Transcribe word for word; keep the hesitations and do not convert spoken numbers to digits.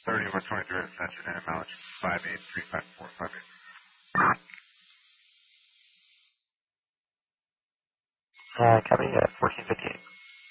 thirty-one twenty-three Ascension and mileage five eight three five four five eight. Uh, copy, uh, fourteen fifteen.